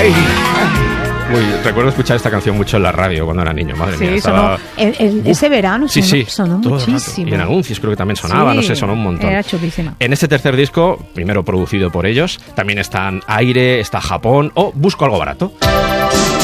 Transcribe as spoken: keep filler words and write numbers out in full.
Ay. Uy, recuerdo escuchar esta canción mucho en la radio cuando era niño, madre sí, mía. Estaba... sonó, en, en ese verano sí, sonó, sí, sonó muchísimo. Y en anuncios creo que también sonaba, sí, no sé, sonó un montón. Era chulísima. En este tercer disco, primero producido por ellos, también están Aire, está Japón o Busco algo barato.